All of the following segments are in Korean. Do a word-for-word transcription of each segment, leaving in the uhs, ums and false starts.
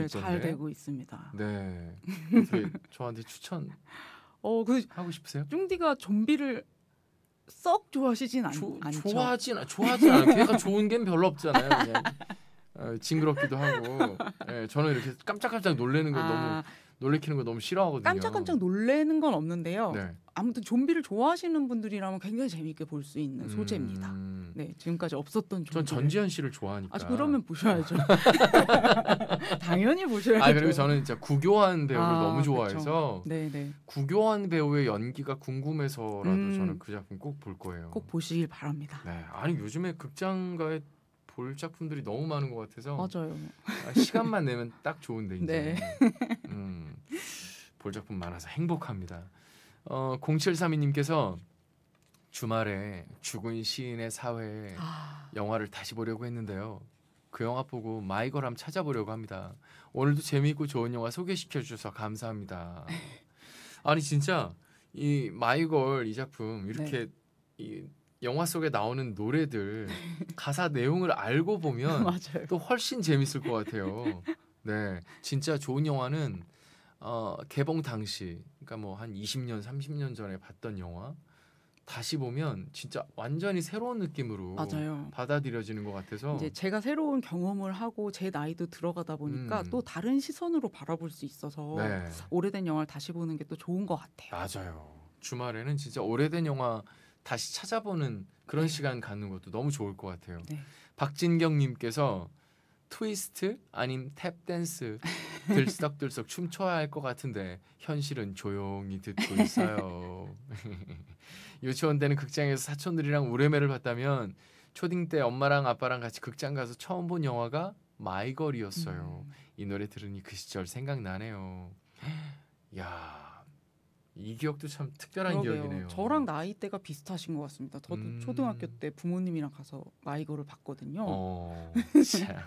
네, 있던데. 잘 되고 있습니다. 네. 어떻게 저한테 추천 어, 그 하고 싶으세요? 쫑디가 좀비를 썩 좋아하시진 않, 조, 않죠. 좋아하진 좋아하진 않아요. 걔가 좋은 게 별로 없잖아요. 그냥 어, 징그럽기도 하고. 예, 저는 이렇게 깜짝깜짝 놀래는 거 너무 아, 놀래키는 거 너무 싫어하거든요. 깜짝깜짝 놀래는 건 없는데요. 네. 아무튼 좀비를 좋아하시는 분들이라면 굉장히 재미있게 볼 수 있는 음, 소재입니다. 네, 지금까지 없었던 좀비. 전 전지현 씨를 좋아하니까. 아, 그러면 보셔야죠. 당연히 보셔야죠. 아, 그리고 저는 진짜 구교환 배우를 아, 너무 좋아해서 네, 네. 구교환 배우의 연기가 궁금해서라도 음. 저는 그 작품 꼭 볼 거예요. 꼭 보시길 바랍니다. 네, 아니 요즘에 극장가에 볼 작품들이 너무 많은 것 같아서 맞아요. 아, 시간만 내면 딱 좋은데 이제 네. 음, 볼 작품 많아서 행복합니다. 어, 공칠삼이 님께서 주말에 죽은 시인의 사회 아, 영화를 다시 보려고 했는데요. 그 영화 보고 마이걸 함 찾아보려고 합니다. 오늘도 재미있고 좋은 영화 소개시켜 주셔서 감사합니다. 아니 진짜 이 마이걸 이 작품 이렇게 이 영화 속에 나오는 노래들 가사 내용을 알고 보면 맞아요. 또 훨씬 재밌을 것 같아요. 네, 진짜 좋은 영화는 어, 개봉 당시, 그러니까 뭐 한 이십 년, 삼십 년 전에 봤던 영화 다시 보면 진짜 완전히 새로운 느낌으로 맞아요. 받아들여지는 것 같아서. 이제 제가 새로운 경험을 하고 제 나이도 들어가다 보니까 음. 또 다른 시선으로 바라볼 수 있어서 네, 오래된 영화를 다시 보는 게 또 좋은 것 같아요. 맞아요. 주말에는 진짜 오래된 영화 다시 찾아보는 그런 네. 시간 갖는 것도 너무 좋을 것 같아요. 네. 박진경님께서 트위스트 아님 탭댄스 들썩들썩 춤춰야 할 것 같은데 현실은 조용히 듣고 있어요. 유치원 때는 극장에서 사촌들이랑 우레메를 봤다면 초딩 때 엄마랑 아빠랑 같이 극장 가서 처음 본 영화가 마이걸이었어요. 음. 이 노래 들으니 그 시절 생각나네요. 야, 이 기억도 참 특별한 그러게요. 기억이네요. 저랑 나이대가 비슷하신 것 같습니다. 저도 음. 초등학교 때 부모님이랑 가서 마이거를 봤거든요. 어, 참.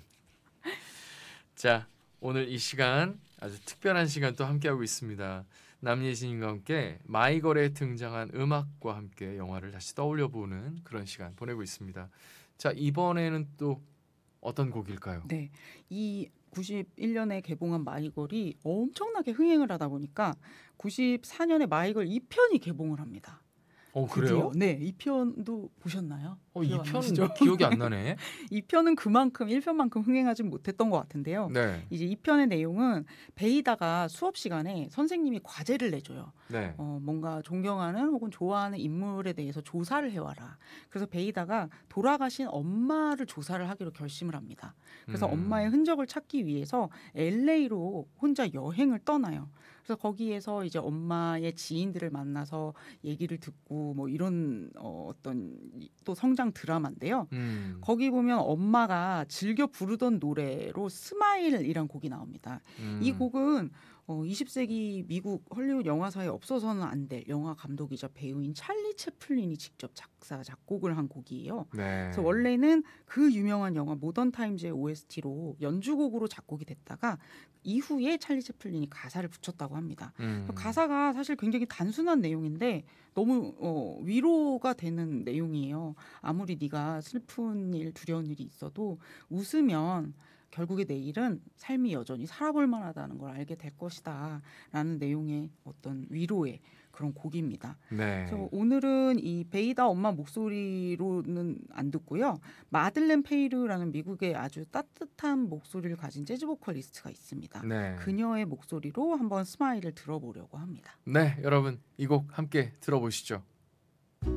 자, 오늘 이 시간 아주 특별한 시간 또 함께하고 있습니다. 남예진님과 함께 마이걸에 등장한 음악과 함께 영화를 다시 떠올려보는 그런 시간 보내고 있습니다. 자, 이번에는 또 어떤 곡일까요? 네, 이 구십일 년에 개봉한 마이걸이 엄청나게 흥행을 하다 보니까 구십사 년에 마이걸 이 편이 개봉을 합니다. 어, 드디어. 그래요? 네, 이 편도 보셨나요? 어, 기억 안 이 나시죠? 편은 기억이 안 나네. 이 편은 그만큼 일 편만큼 흥행하진 못했던 것 같은데요. 네, 이제 이 편의 내용은 베이다가 수업 시간에 선생님이 과제를 내줘요. 네. 어, 뭔가 존경하는 혹은 좋아하는 인물에 대해서 조사를 해와라. 그래서 베이다가 돌아가신 엄마를 조사를 하기로 결심을 합니다. 그래서 음. 엄마의 흔적을 찾기 위해서 엘에이로 혼자 여행을 떠나요. 그래서 거기에서 이제 엄마의 지인들을 만나서 얘기를 듣고 뭐 이런 어, 어떤 또 성장 드라마인데요. 음. 거기 보면 엄마가 즐겨 부르던 노래로 스마일이란 곡이 나옵니다. 음. 이 곡은 어, 이십 세기 미국 헐리우드 영화사에 없어서는 안 될 영화 감독이자 배우인 찰리 채플린이 직접 작사 작곡을 한 곡이에요. 네. 그래서 원래는 그 유명한 영화 모던 타임즈의 오에스티로 연주곡으로 작곡이 됐다가 이후에 찰리 채플린이 가사를 붙였다고 합니다. 음. 가사가 사실 굉장히 단순한 내용인데 너무 어, 위로가 되는 내용이에요. 아무리 네가 슬픈 일, 두려운 일이 있어도 웃으면 결국에 내일은 삶이 여전히 살아볼 만하다는 걸 알게 될 것이다 라는 내용의 어떤 위로의 그런 곡입니다. 네. 그래서 오늘은 이 베이다 엄마 목소리로는 안 듣고요. 마들렌 페이르라는 미국의 아주 따뜻한 목소리를 가진 재즈 보컬리스트가 있습니다. 네. 그녀의 목소리로 한번 스마일을 들어보려고 합니다. 네, 여러분 이 곡 함께 들어보시죠.